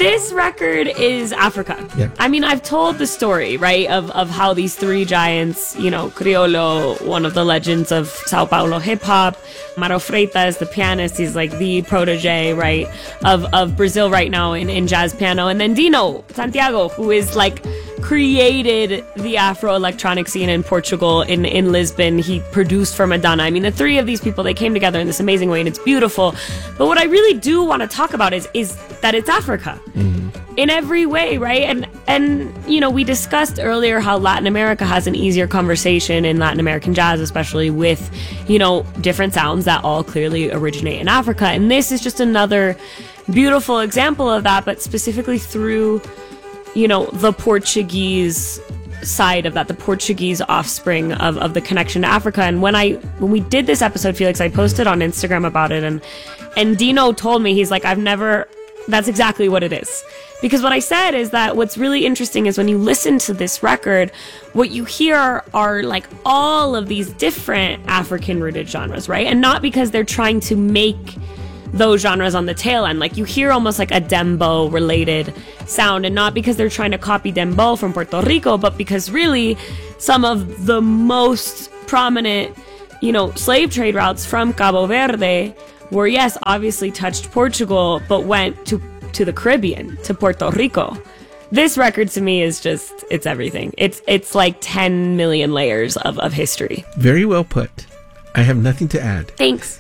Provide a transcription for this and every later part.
This record is Africa. Yeah. I mean, I've told the story, right, of how these three giants, you know, Criollo, one of the legends of Sao Paulo hip-hop, Mauro Freitas, the pianist, he's like the protege, right, of Brazil right now in jazz piano, and then Dino Santiago, who is like created the Afro-electronic scene in Portugal, in Lisbon. He produced for Madonna. I mean, the three of these people, they came together in this amazing way, and it's beautiful. But what I really do want to talk about is that it's Africa. Mm-hmm. In every way, right? And you know, we discussed earlier how Latin America has an easier conversation in Latin American jazz, especially with, you know, different sounds that all clearly originate in Africa. And this is just another beautiful example of that, but specifically through, you know, the Portuguese side of that, the Portuguese offspring of the connection to Africa. And when we did this episode, Felix, I posted on Instagram about it, and Dino told me, he's like, that's exactly what it is. Because what I said is that what's really interesting is when you listen to this record, what you hear are like all of these different African-rooted genres, right? And not because they're trying to make those genres on the tail end. Like, you hear almost like a dembow-related sound, and not because they're trying to copy dembow from Puerto Rico, but because really some of the most prominent, you know, slave trade routes from Cabo Verde were, yes, obviously touched Portugal, but went to the Caribbean, to Puerto Rico. This record to me is just, it's everything. It's like 10 million layers of history. Very well put. I have nothing to add. Thanks.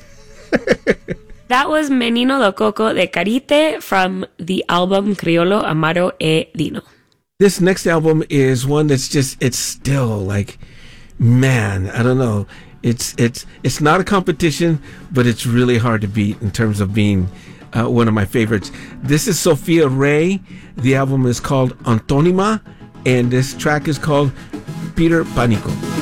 That was Menino do Coco de Carite from the album Criollo, Amaro e Dino. This next album is one that's just, it's still like, man, I don't know. It's not a competition, but it's really hard to beat in terms of being one of my favorites. This is Sofia Rey. The album is called Antonima, and this track is called Peter Panico.